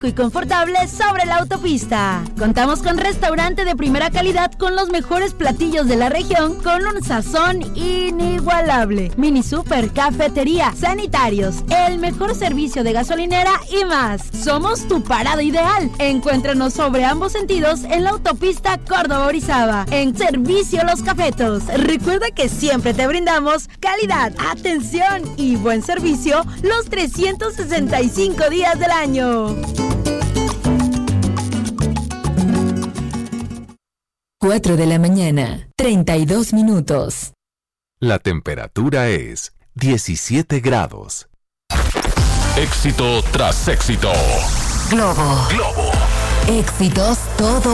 y confortable sobre la autopista. Contamos con restaurante de primera calidad con los mejores platillos de la región con un sazón inigualable. Mini super, cafetería, sanitarios, el mejor servicio de gasolinera y más. Somos tu parada ideal. Encuéntranos sobre ambos sentidos en la autopista Córdoba-Orizaba, en Servicio Los Cafetos. Recuerda que siempre te brindamos calidad, atención y buen servicio los 365 días del año. 4 de la mañana, 32 minutos. La temperatura es 17 grados. Éxito tras éxito. Globo. Éxitos todo